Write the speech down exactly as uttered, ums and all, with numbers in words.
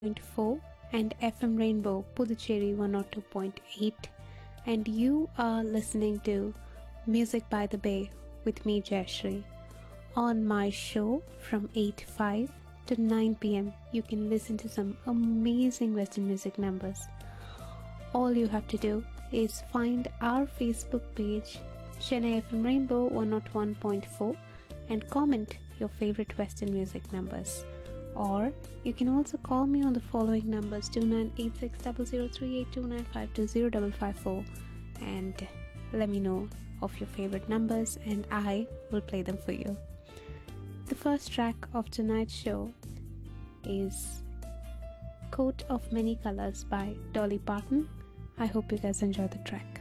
point four and F M Rainbow Puducherry one oh two point eight, and you are listening to Music by the Bay with me, Jayashree. On my show from eight to five to nine p m, you can listen to some amazing Western music numbers. All you have to do is find our Facebook page, Chennai F M Rainbow one oh one point four, and comment your favorite Western music numbers. Or you can also call me on the following numbers: two nine eight six zero zero three eight two nine five two zero five five four, and let me know of your favorite numbers and I will play them for you. The first track of tonight's show is Coat of Many Colors by Dolly Parton. I hope you guys enjoy the track.